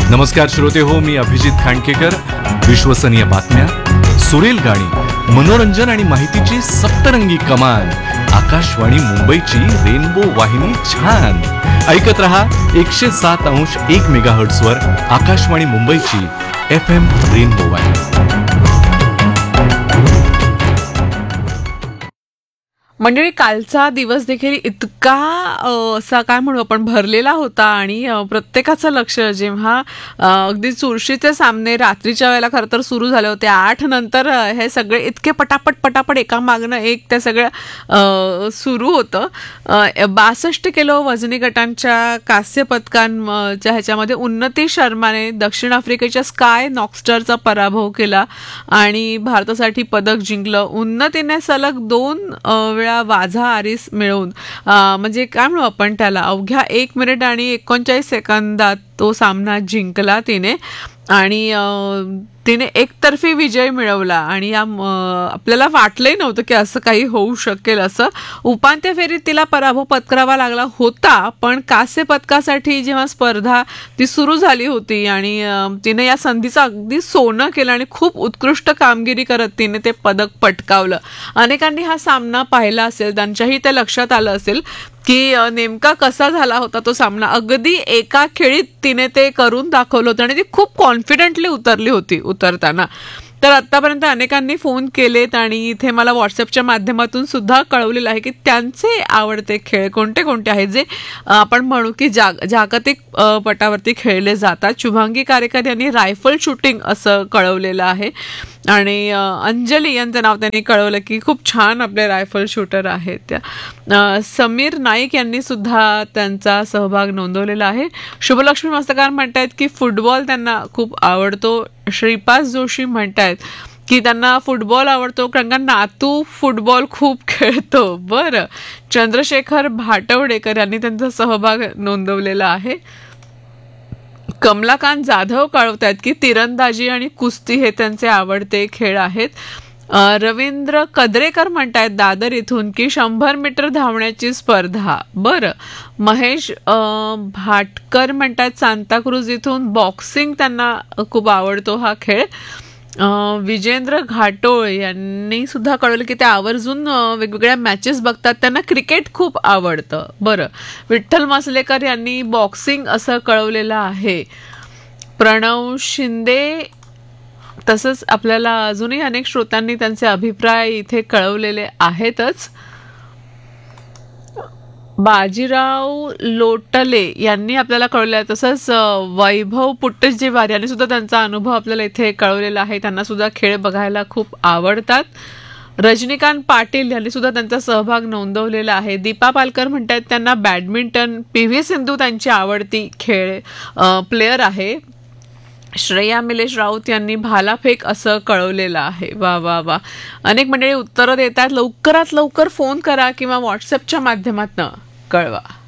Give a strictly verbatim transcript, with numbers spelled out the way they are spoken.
नमस्कार श्रोते हो, मी अभिजित खांडकेकर. विश्वसनीय बातम्या, सुरेल गाणी, मनोरंजन आणि माहितीची सप्तरंगी कमान. आकाशवाणी मुंबईची रेनबो वाहिनी छान. ऐकत रहा एकशे सात अंश एक मेगाहर्ट्झ वर आकाशवाणी मुंबईची एफ एम रेनबो वाहिनी. मंडळी, कालचा दिवस देखील इतका असा काय म्हणू आपण भरलेला होता आणि प्रत्येकाचं लक्ष जेव्हा अगदी चुरशीचे सामने रात्रीच्या वेळेला खरं तर सुरू झाले होते. आठ नंतर हे सगळे इतके पटापट पटापट एका मागणं एक त्या सगळ्या सुरू होतं. बासष्ट किलो वजनी गटांच्या कांस्य पदकांच्या ह्याच्यामध्ये उन्नती शर्माने दक्षिण आफ्रिकेच्या स्काय नॉक्स्टरचा पराभव केला आणि भारतासाठी पदक जिंकलं. उन्नतीने सलग दोन वेळा वाझा आरिस मिळवून म्हणजे काय म्हणू आपण त्याला अवघ्या एक मिनिट आणि एकोणचाळीस सेकंदात तो सामना जिंकला तिने आणि तिने एकतर्फी विजय मिळवला. आणि या आपल्याला वाटलंही नव्हतं की असं काही होऊ शकेल. असं उपांत्य फेरीत तिला पराभव पत्करावा लागला होता, पण कांस्य पदकासाठी जेव्हा स्पर्धा ती सुरू झाली होती आणि तिने या संधीचं अगदी सोनं केलं आणि खूप उत्कृष्ट कामगिरी करत तिने ते पदक पटकावलं. अनेकांनी हा सामना पाहिला असेल, त्यांच्याही ते लक्षात आलं असेल की नेमका कसा झाला होता तो सामना. अगदी एका खेळीत तिने ते करून दाखवलं होतं आणि ती खूप कॉन्फिडेंटली उतरली होती उतरताना. तर आत्तापर्यंत अनेकांनी फोन केलेत आणि इथे मला व्हॉट्सअपच्या माध्यमातून सुद्धा कळवलेलं आहे की त्यांचे आवडते खेळ कोणते कोणते आहेत जे आपण म्हणू की जाग जागतिक पटावरती खेळले जातात. शुभांगी कारेकर यांनी रायफल शूटिंग असं कळवलेलं आहे आणि अंजली यांचं नाव त्यांनी कळवलं की खूप छान आपले रायफल शूटर आहेत त्या. समीर नाईक यांनी सुद्धा त्यांचा सहभाग नोंदवलेला आहे. शुभलक्ष्मी मस्तकार म्हणतायत की फुटबॉल त्यांना खूप आवडतो. श्रीपास जोशी म्हणतायत की त्यांना फुटबॉल आवडतो कारण का नातू फुटबॉल खूप खेळतो. बरं, चंद्रशेखर भाटवडेकर यांनी त्यांचा सहभाग नोंदवलेला आहे. कमलाकांत जाधव कळवतायत की तिरंदाजी आणि कुस्ती हे त्यांचे आवडते खेळ आहेत. रवींद्र कदरेकर म्हणतायत दादर इथून की शंभर मीटर धावण्याची स्पर्धा. बरं, महेश भाटकर म्हणतायत सांताक्रूज इथून बॉक्सिंग त्यांना खूप आवडतो हा खेळ. विजेंद्र घाटोळ यांनी सुद्धा कळवलं की ते आवर्जून वेगवेगळ्या मॅचेस बघतात, त्यांना क्रिकेट खूप आवडतं. बरं, विठ्ठल मसलेकर यांनी बॉक्सिंग असं कळवलेलं आहे. प्रणव शिंदे तसंच आपल्याला अजूनही अनेक श्रोत्यांनी त्यांचे अभिप्राय इथे कळवलेले आहेतच. बाजीराव लोटले यांनी आपल्याला कळवलं आहे. तसंच वैभव पुट्टजीवार यांनी सुद्धा त्यांचा अनुभव आपल्याला इथे कळवलेला आहे. त्यांना सुद्धा खेळ बघायला खूप आवडतात. रजनीकांत पाटील यांनी सुद्धा त्यांचा सहभाग नोंदवलेला आहे. दीपा पालकर म्हणतात त्यांना बॅडमिंटन, पी व्ही सिंधू त्यांची आवडती खेळ प्लेयर आहे. श्रेया मिलेश राऊत यांनी भालाफेक असं कळवलेलं आहे. वा वा वा, अनेक मंडळी उत्तरं देतात. लवकरात लवकर फोन करा किंवा व्हॉट्सअपच्या माध्यमातून कळवा.